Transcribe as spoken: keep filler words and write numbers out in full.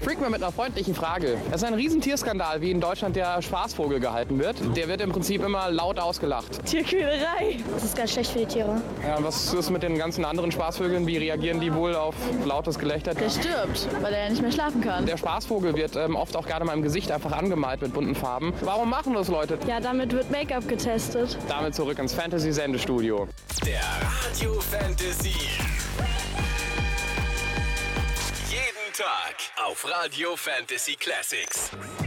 Freak mal mit einer freundlichen Frage. Das ist ein Riesentierskandal, wie in Deutschland der Spaßvogel gehalten wird. Der wird im Prinzip immer laut ausgelacht. Tierquälerei. Das ist ganz schlecht für die Tiere. Ja, und was ist mit den ganzen anderen Spaßvögeln? Wie reagieren die wohl auf lautes Gelächter? Der stirbt, weil er ja nicht mehr schlafen kann. Der Spaßvogel wird ähm, oft auch gerne mal im Gesicht einfach angemalt mit bunten Farben. Warum machen das Leute? Ja, damit wird Make-up getestet. Damit zurück ins Fantasy-Sendestudio. Der Radio Fantasy. Jeden Tag auf Radio Fantasy Classics.